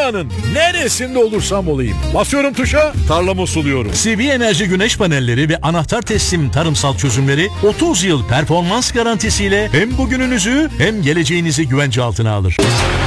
Dünyanın neresinde olursam olayım. Basıyorum tuşa, tarlamı suluyorum. CV Enerji güneş panelleri ve anahtar teslim tarımsal çözümleri 30 yıl performans garantisiyle hem bugününüzü hem geleceğinizi güvence altına alır.